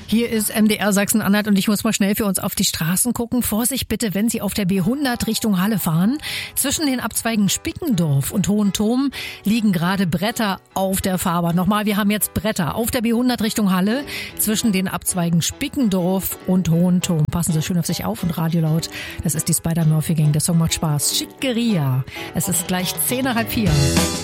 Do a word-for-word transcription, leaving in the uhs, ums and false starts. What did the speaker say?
Hier ist M D R Sachsen-Anhalt und ich muss mal schnell für uns auf die Straßen gucken. Vorsicht bitte, wenn Sie auf der B hundert Richtung Halle fahren. Zwischen den Abzweigen Spickendorf und Hohenthom liegen gerade Bretter auf der Fahrbahn. Nochmal, wir haben jetzt Bretter auf der B hundert Richtung Halle zwischen den Abzweigen Spickendorf und Hohenthom. Passen Sie schön auf sich auf und Radio laut. Das ist die Spider-Murphy Gang. Der Song macht Spaß. Schickeria. Es ist gleich zehn nach halb vier.